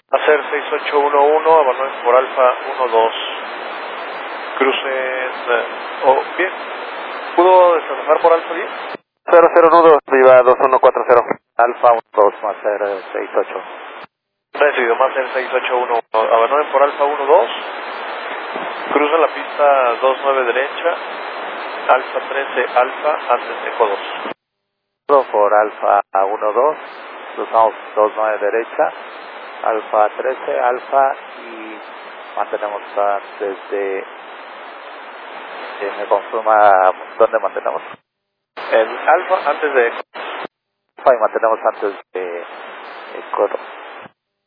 Hacer 6811, abandonen por Alfa 12. Crucen, bien, ¿pudo desplazar por Alfa 10? 00 nudo, viva 2140, Alfa 12 más 68. Recibido, más el 6811, abandonen por Alfa 12, cruza la pista 29 derecha, Alfa 13, Alfa, antes de Eco 2. Por Alfa 12, cruzamos 29 derecha, Alfa 13, Alfa y mantenemos antes de... ¿Me confirma dónde mantenemos? El Alfa antes de Eco. Alfa y mantenemos antes de Eco 2.